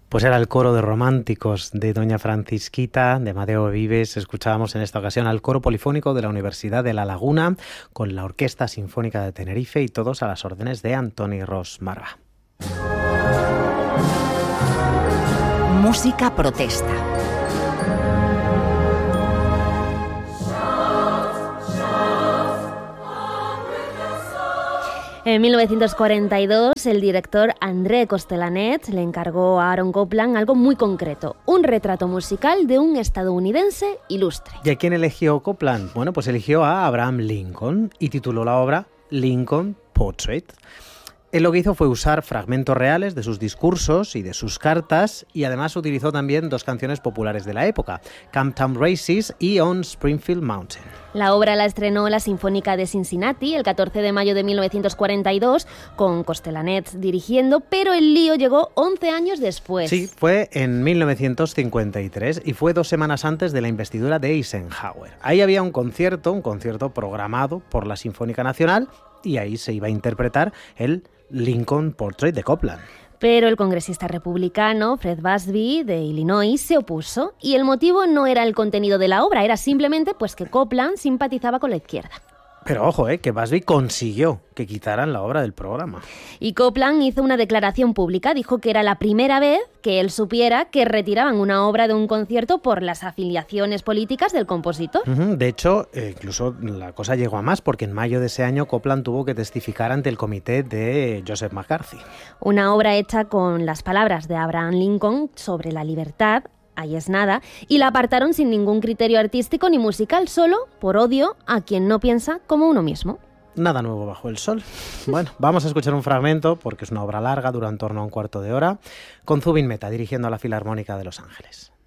Pues era el coro de románticos de Doña Francisquita, de Amadeo Vives. Escuchábamos en esta ocasión al coro polifónico de la Universidad de La Laguna, con la Orquesta Sinfónica de Tenerife y todos a las órdenes de Antoni Ros Marvà. Música protesta. En 1942, el director André Costelanet le encargó a Aaron Copland algo muy concreto, un retrato musical de un estadounidense ilustre. ¿Y a quién eligió Copland? Bueno, pues eligió a Abraham Lincoln y tituló la obra Lincoln Portrait. Él lo que hizo fue usar fragmentos reales de sus discursos y de sus cartas, y además utilizó también dos canciones populares de la época, Camptown Races y On Springfield Mountain. La obra la estrenó la Sinfónica de Cincinnati el 14 de mayo de 1942, con Costelanet dirigiendo, pero el lío llegó 11 años después. Sí, fue en 1953 y fue 2 semanas antes de la investidura de Eisenhower. Ahí había un concierto programado por la Sinfónica Nacional, y ahí se iba a interpretar el Lincoln Portrait de Copland. Pero el congresista republicano Fred Busby de Illinois se opuso, y el motivo no era el contenido de la obra, era simplemente pues que Copland simpatizaba con la izquierda. Pero ojo, que Busby consiguió que quitaran la obra del programa. Y Copland hizo una declaración pública, dijo que era la primera vez que él supiera que retiraban una obra de un concierto por las afiliaciones políticas del compositor. De hecho, incluso la cosa llegó a más, porque en mayo de ese año Copland tuvo que testificar ante el comité de Joseph McCarthy. Una obra hecha con las palabras de Abraham Lincoln sobre la libertad, ahí es nada, y la apartaron sin ningún criterio artístico ni musical, solo por odio a quien no piensa como uno mismo. Nada nuevo bajo el sol. Bueno, vamos a escuchar un fragmento, porque es una obra larga, dura en torno a un cuarto de hora, con Zubin Mehta dirigiendo a la Filarmónica de Los Ángeles.